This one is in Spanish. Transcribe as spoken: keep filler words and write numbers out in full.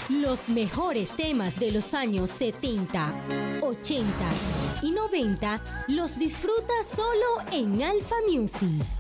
Los mejores temas de los años setenta, ochenta y noventa los disfrutas solo en Alpha Music.